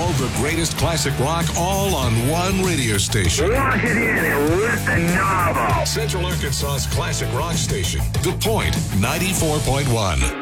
All the greatest classic rock all on one radio station. Lock it in and lift the knob up. Central Arkansas's classic rock station, The Point 94.1.